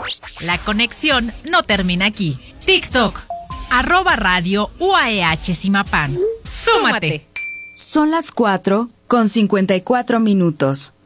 La conexión no termina aquí. TikTok, @Radio UAEH Zimapán. ¡Súmate! Son las 4:54.